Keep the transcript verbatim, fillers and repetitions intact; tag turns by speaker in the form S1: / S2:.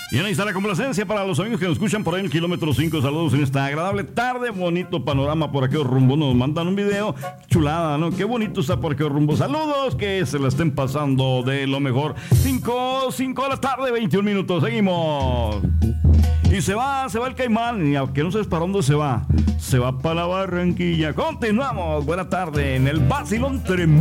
S1: Y ahí está la complacencia para los amigos que nos escuchan por ahí en el kilómetro cinco. Saludos en esta agradable tarde, bonito panorama por aquellos rumbos. Nos mandan un video, chulada, ¿no? Qué bonito está por aquellos rumbos. Saludos, que se la estén pasando de lo mejor. cinco, cinco de la tarde, veintiún minutos. Seguimos. Y se va, se va el Caimán. Y aunque no sabes para dónde se va, se va para la Barranquilla. Continuamos. Buena tarde en el Vacilón Tremendo.